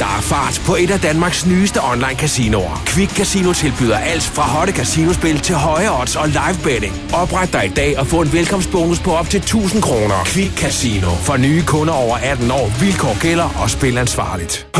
Der er fart på et af Danmarks nyeste online casinoer. Quick Casino tilbyder alt fra hotte casinospil til høje odds og live betting. Opret dig i dag og få en velkomstbonus på op til 1000 kroner. Quick Casino. For nye kunder over 18 år. Vilkår gælder og spil ansvarligt.